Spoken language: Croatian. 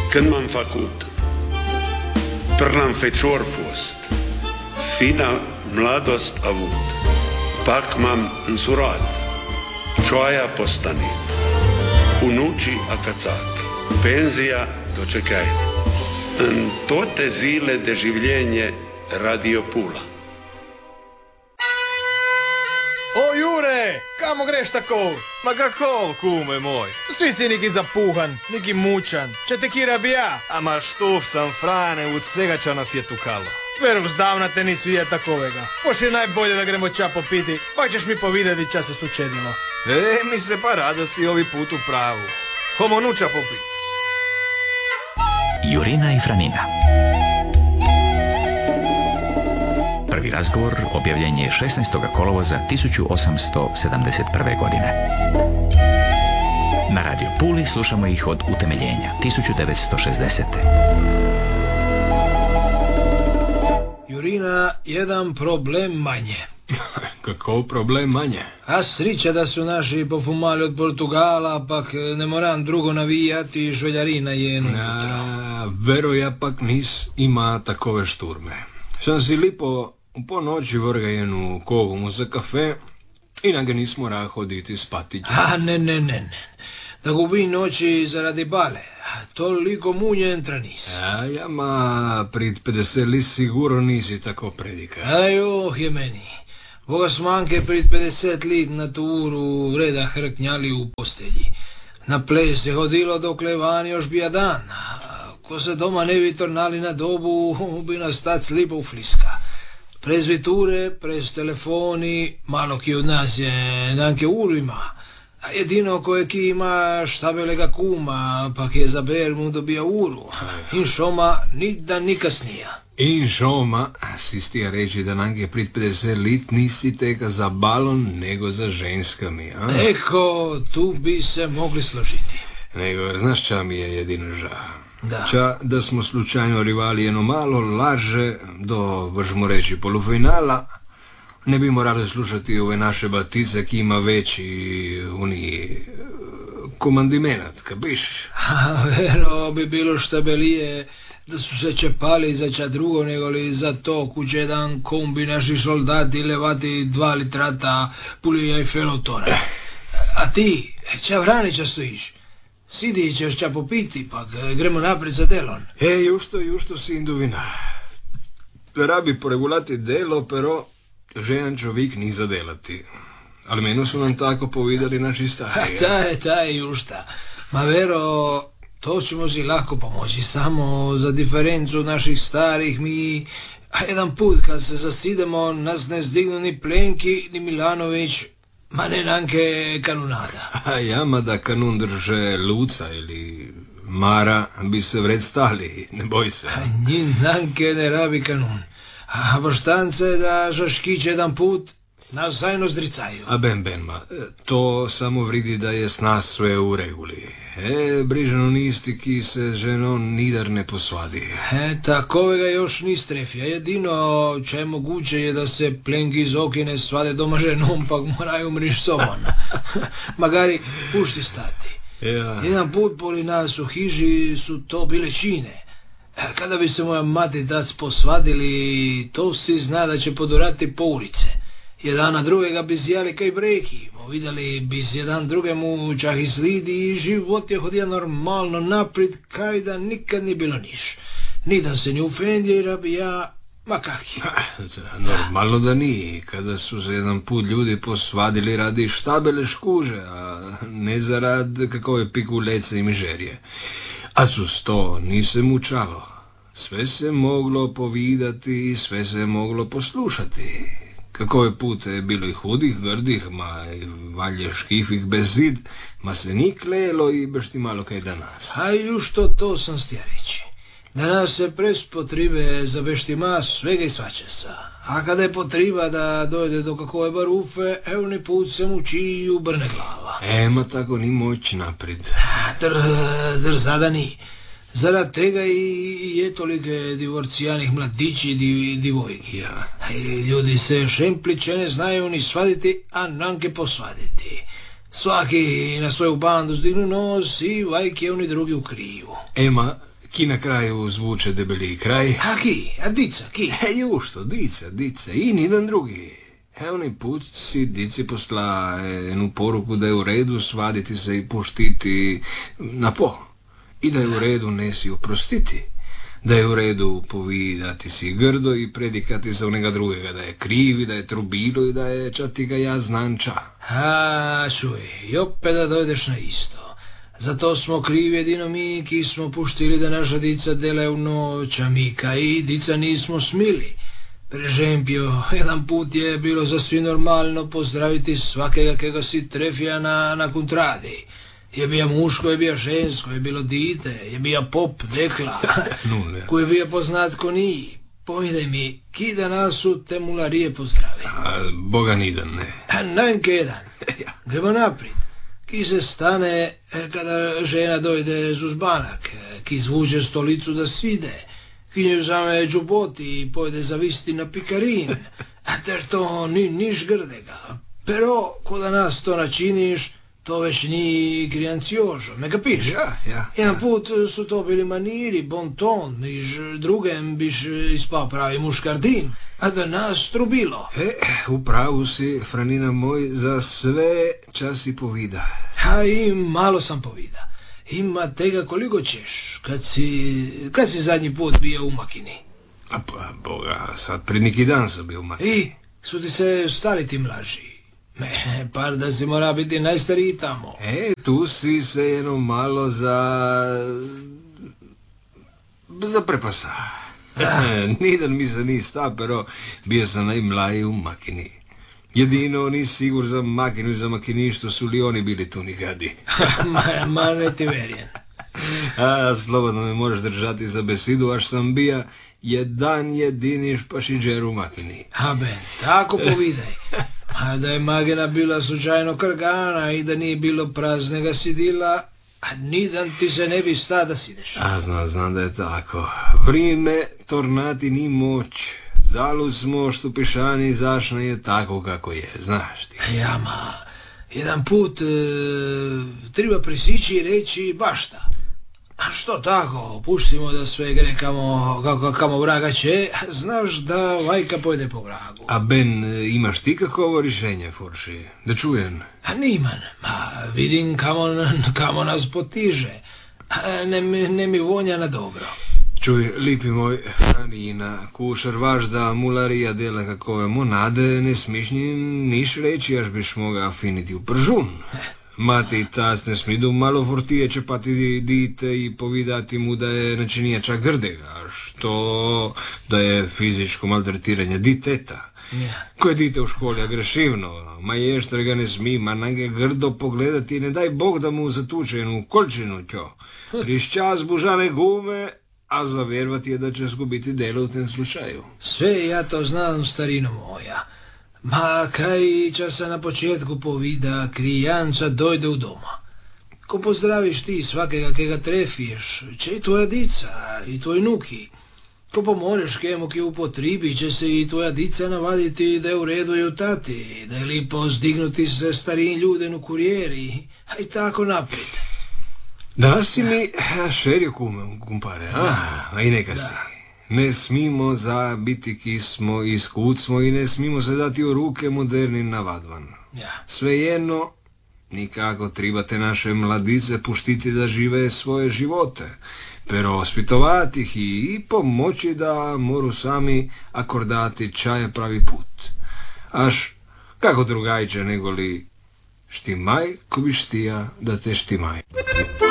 Când m-am făcut, prlam fecior fost, fina mladost avut, pak m-am însurat, cioaia postanit, unucii acățat, penzia dočekaj. În toate zile de življenje Radio Pula. O Jure, kamo greš tako? Ma kako, kume moj? Svi si neki zapuhan, neki mučan. Če te kira bi ja? Ama štuf sam, Frane, od svega čo nas je tukalo. Veruk, zdavna te nis vidjet takovega. Poš je najbolje da gremo ča popiti, pa ćeš mi povidjeti ča se sučedilo. Mi se pa rada si ovi put u pravu. Homo nuča popiti. Jurina i Franina. Prvi razgovor objavljen je 16. kolovoza 1871. godine. Na Radio Puli slušamo ih od utemeljenja 1960. Jurina, jedan problem manje. Kako problem manje? A srića da su naši pofumali od Portugala, pak ne moram drugo navijati, žveljarina je jedno jutro. Vero, ja pak nis ima takove šturme. Sam si lipo po noći vrga jednu kogumu za kafe i na ga nis mora hoditi spati. Ne. Da gubi noći zaradi bale. Toliko munje entra nis. Ma prid 50 li sigurno nisi tako predika. Je meni. Boga smanke prid 50 lit na turu reda hrknjali u postelji. Na ples se hodilo dokle van još bija dan. Ko se doma ne bi tornali na dobu, bi nas tac lipo ufliska. Prez viture, prez telefoni, malo ki od nas je nanke uru ima. A jedino koje ki ima štabelega kuma, pa ki je za bermu dobija uru. In šoma ni dan ni kasnija. In šoma, si stija reći da nanke prid 50 lit nisi teka za balon nego za ženskami, a? Eko, tu bi se mogli složiti. Nego, znaš ča mi je jedino ža? Da. Ča da smo slučajno rivali jedno malo larže do, možemo reći, polufinala, ne bi morali slušati ove naše batice ki ima veći uni komandimenat, kapiš? Vero, bi bilo štabelije da su se čepali za ča drugo nego li za to kuće jedan kombi naši soldati levati 2 litrata pulija i felotora. A ti, ča vranića stojiš? Sidi ćeš ča popiti, pa gremo naprijed za delon. Jušto si indovina. Rabi poregulati delo, pero žejan čovjek ni zadelati. Ali meno su nam tako povidali naši stari. Ta je jušta. Ma vero, to ćemo si lako pomoći, samo za diferencu naših starih mi... A jedan put kad se zasidemo, nas ne zdignu ni Plenki, ni Milanović, ma ne nanke kanunada. Jama da kanun drže Luca ili Mara bi se vred stali, ne boj se. Njin nanke ne rabi kanun. A boštance da žaškiće jedan put, nas zajno zdricaju. A ben, to samo vridi da je s nas sve u reguli. Brižano nisti ki se ženom nidar ne posvadi. Takove ga još nis trefija. Jedino če je moguće je da se Plenki iz okine svade doma ženom, pak moraju mriš soban. Magari pušti stati. Jedan put poli nas u hiži su to bile čine. Kada bi se moja mati tac posvadili, to si zna da će podurati po ulice. Jedan na drugega bi zijali kaj breki, vidjeli bi se jedan drugemu čah i slidi i život je hodija normalno naprijed, kaj da nikad ni bilo niš. Nidan se ni ufendje i rabi ja, ma kaki. Normalno da ni, kada su se jedan put ljudi posvadili radi štabele škuže, a ne zarad kakove pikulece i mižerije. A sus to nise mučalo. Sve se moglo povidati i sve se moglo poslušati. Kakove pute je bilo i hudih, grdih, ma valje škifih bez zid, ma se ni klelo i baš ti malo kaj danas. A jušto to sam stija reći. Danas se pres potribe za beštima svega i svačasa. A kada je potriba da dojde do kakove barufe, evni put se mu čiju brne glava. Ma tako ni moć naprijed. Zada ni. Zarad tega i je tolike divorcijanih mladići i divojki. Ljudi se šempliće ne znaju ni svaditi, a nanke posvaditi. Svaki na svoju bandu zdignu nos i vajke oni drugi u krivu. Ma ki na kraju zvuče debeli kraj. A dica, ki? Jušto, dica, i nijedan drugi. Onaj put si dici posla jednu poruku da je u redu svaditi se i puštiti na po. I da je u redu ne si oprostiti. Da je u redu povidati si grdo i predikati za onega drugega, da je krivi, da je trubilo i da je čati ga ja znanča. Čuj, i opet da dojdeš na isto. Zato smo krivi jedino mi, ki smo puštili da naša dica dele u noć, a mi kaj dica nismo smili. Prežempio, jedan put je bilo zasvi normalno pozdraviti svakega kega si trefija na kontradi. Je bija muško, je bija žensko, je bilo dite, je bija pop, dekla, koji je bija poznat ko ni. Povidaj mi, ki da nas u te mularije pozdravi? Boga nidan, ne. Najnke jedan. Gremo naprijed. Ki se stane kada žena dojde z uzbanak, ki zvuče stolicu da side, ki nju zame džuboti i pojde zavisti na pikarin, ter to niš grdega. Pero, ko da nas to načiniš, to već nije krijanciožo, me kapiš? Ja. Jedan put su to bili maniri, bon ton, miž drugem biš ispao pravi muškardin, a da nas trubilo. Upravu si, Franina moj, za sve časi povida. I malo sam povida. Ima tega koliko ćeš, kad si zadnji put bio u Makini? Boga, sad pred neki dan sam bio u Makini. I, su ti se stali ti mlaži? Par da si mora biti najstariji tamo. Tu si se jedno malo za prepasa. Nidan mi se ni sta, pero bio sam najmlaji u Makini. Jedino ni sigur za Makinu i za makiništvo su li oni bili tu nikadi. Ma ne ti verjen. Slobodno me možeš držati za besedu, až sam bija jedan jedini špašiđer u Makini. Ben, tako povidaj. A da je Magina bila slučajno krgana i da nije bilo praznega sidila, nidan ti se ne bi sta da sideš. Znam da je tako. Vrime tornati ni moć. Zalud smo što pišani zašna je tako kako je, znaš ti. Jedan put treba prisići i reći bašta. A što tako, puštimo da sve gre kamo vraga će, znaš da majka pojde po vragu. A Ben, imaš ti kakovo rješenje, Forši? Da čujem. Niman, vidim kamo nas potiže. Ne mi vonja na dobro. Čuj, lipi moj, Franina, kušar vaš da mularija dela kakove monade, ne smiš niš reći, až biš moga finiti u pržun. Mati i tas ne smidu malo fortije čepati dite i povidati mu da je načinijača grdega, što da je fizičko maltretiranje diteta. Koje dite u školi agrešivno, ma ješter ga ne smi, ma na ga grdo pogledati i ne daj Bog da mu zatuče jednu kolčinu tjo. Rišća zbužane gume, a zavjervati je da će zgubiti delo u tem slučaju. Sve ja to znam, starino moja. Ma kaj časa na početku povida krijanca dojde u doma. Ko pozdraviš ti svakega kega trefiješ, će i tvoja dica i tvoj nuki. Ko pomoreš kemu ki upotribi, će se i tvoja dica navaditi da je u redu i u tati, da je lipo zdignuti se starijim ljuden u kurijeri, a i tako naprijed. Danas si mi šerio kumpare, a i neka si. Ne smimo biti ki smo i skud smo i ne smimo se dati u ruke modernim navadvan. Svejedno, nikako trebate naše mladice puštiti da žive svoje živote, pero ospitovati ih i pomoći da moru sami akordati čaje pravi put. Aš kako drugajče nego li štimaj ko bi štija da te štimaj.